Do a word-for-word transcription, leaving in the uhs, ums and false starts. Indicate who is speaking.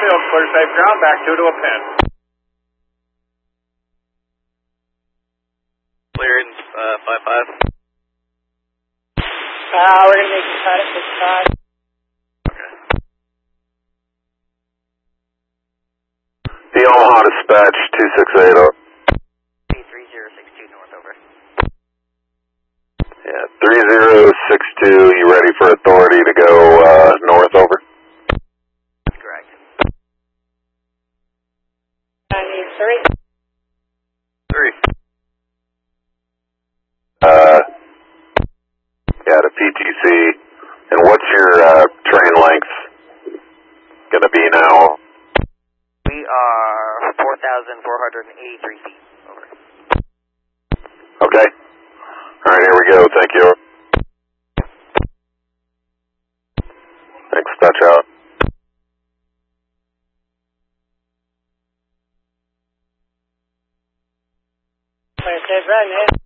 Speaker 1: field, clear safe ground, back two to a pin.
Speaker 2: Clearance, uh, five five.
Speaker 3: Uh, we're going to make you cut it this time.
Speaker 2: Okay.
Speaker 4: The Omaha dispatch two six eight oh.
Speaker 5: three zero six two north, over.
Speaker 4: Yeah, three zero six two, you ready for authority to go uh, north, over?
Speaker 5: That's correct.
Speaker 3: I need three.
Speaker 2: Three.
Speaker 4: Uh, yeah, to P T C. And what's your uh, train length gonna be now?
Speaker 5: We are four thousand four hundred eighty-three feet, over.
Speaker 4: Okay. Alright, here we go, thank you. Thanks, touch out.
Speaker 3: Clear safe run, man.